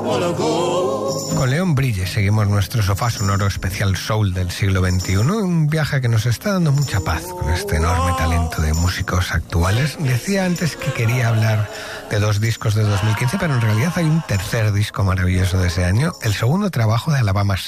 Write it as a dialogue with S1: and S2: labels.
S1: Con León Brille seguimos nuestro sofá sonoro especial soul del siglo XXI, un viaje que nos está dando mucha paz con este enorme talento de músicos actuales. Decía antes que quería hablar de 2 discos de 2015, pero en realidad hay un tercer disco maravilloso de ese año, el segundo trabajo de Alabama